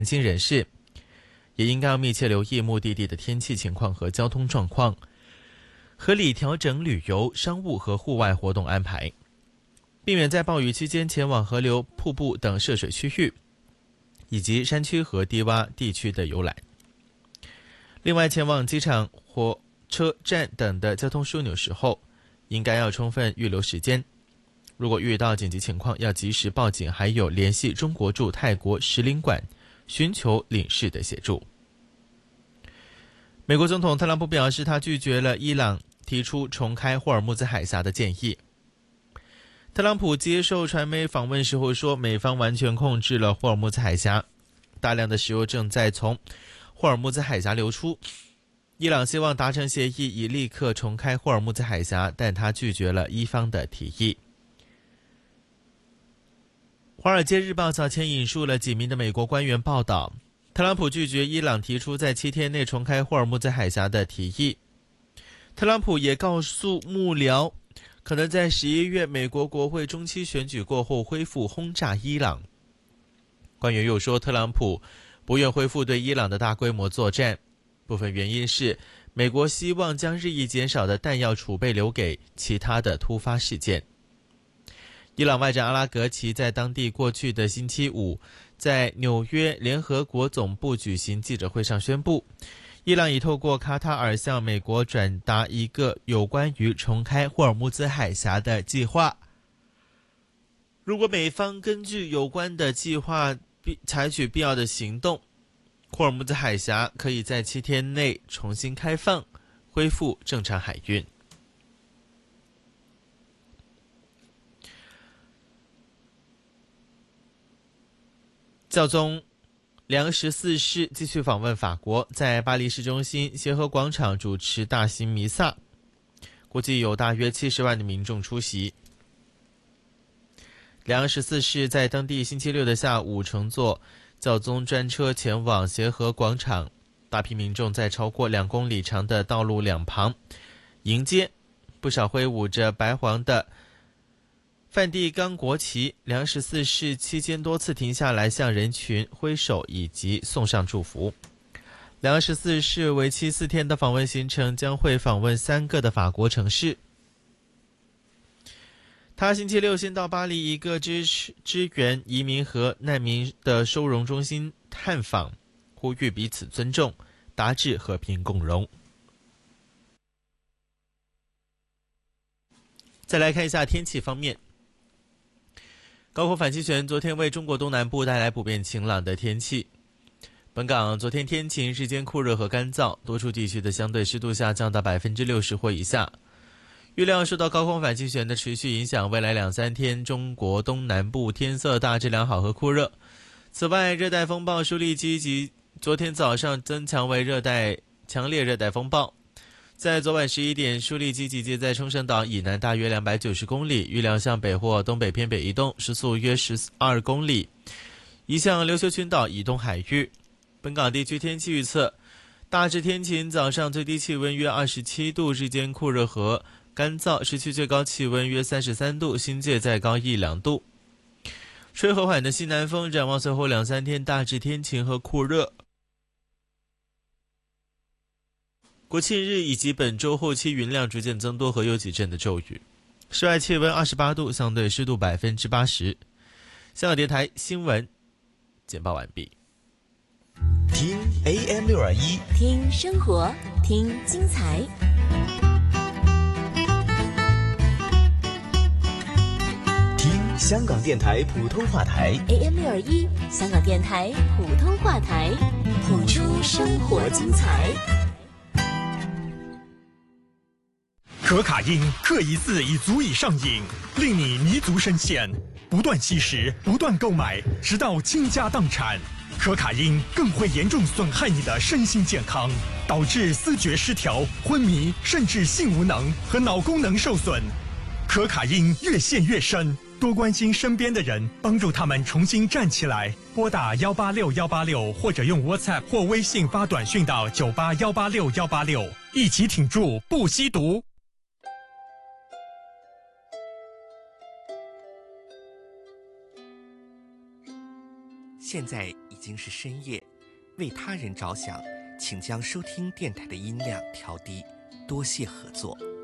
行人士也应该要密切留意目的地的天气情况和交通状况，合理调整旅游、商务和户外活动安排，避免在暴雨期间前往河流、瀑布等涉水区域，以及山区和低洼地区的游览。另外，前往机场、火车站等的交通枢纽时候，应该要充分预留时间。如果遇到紧急情况，要及时报警，还有联系中国驻泰国使领馆，寻求领事的协助。美国总统特朗普表示，他拒绝了伊朗提出重开霍尔木兹海峡的建议。特朗普接受传媒访问时候说，美方完全控制了霍尔木兹海峡，大量的石油正在从霍尔木兹海峡流出。伊朗希望达成协议，以立刻重开霍尔木兹海峡，但他拒绝了伊方的提议。《华尔街日报》早前引述了几名的美国官员报道，特朗普拒绝伊朗提出在7天内重开霍尔木兹海峡的提议。特朗普也告诉幕僚，可能在11月美国国会中期选举过后恢复轰炸伊朗。官员又说，特朗普不愿恢复对伊朗的大规模作战，部分原因是美国希望将日益减少的弹药储备留给其他的突发事件。伊朗外长阿拉格齐在当地过去的星期五在纽约联合国总部举行记者会上宣布，伊朗已透过卡塔尔向美国转达一个有关于重开霍尔木兹海峡的计划。如果美方根据有关的计划采取必要的行动，霍尔木兹海峡可以在7天内重新开放，恢复正常海运。教宗良14世继续访问法国，在巴黎市中心协和广场主持大型弥撒，估计有大约70万的民众出席。良14世在当地星期六的下午乘坐教宗专车前往协和广场，大批民众在超过2公里长的道路两旁迎接，不少挥舞着白黄的梵蒂冈国旗。良14世期间多次停下来向人群挥手以及送上祝福。良14世为期4天的访问行程将会访问3个的法国城市。他星期六先到巴黎一个支援移民和难民的收容中心探访，呼吁彼此尊重，达至和平共荣。再来看一下天气方面，高空反气旋昨天为中国东南部带来普遍晴朗的天气。本港昨天天晴，日间酷热和干燥，多处地区的相对湿度下降到 60% 或以下。预料受到高空反气旋的持续影响，未来2-3天中国东南部天色大致良好和酷热。此外，热带风暴舒力基昨天早上增强为强烈热带风暴。在昨晚11点，舒力基集结在冲绳岛以南大约290公里，预料向北或东北偏北移动，时速约12公里，移向琉球群岛以东海域。本港地区天气预测，大致天晴，早上最低气温约27度，日间酷热和干燥，市区最高气温约33度，新界再高1-2度。吹和缓的西南风，展望随后2-3天大致天晴和酷热。国庆日以及本周后期云量逐渐增多和有几阵的骤雨。室外气温28度，相对湿度80%。香港电台新闻简报完毕。 听 AM621， 听生活，听精彩。 听香港电台普通话台 AM621，香港电台普通话台，谱出生活精彩。 可卡因嗑一次已足以上瘾，令你迷足深陷，不断吸食，不断购买，直到倾家荡产。可卡因更会严重损害你的身心健康，导致思觉失调、昏迷，甚至性无能和脑功能受损。可卡因越陷越深，多关心身边的人，帮助他们重新站起来。拨打186186，或者用 WhatsApp 或微信发短讯到98186，一起挺住不吸毒。 现在已经是深夜，为他人着想，请将收听电台的音量调低，多谢合作。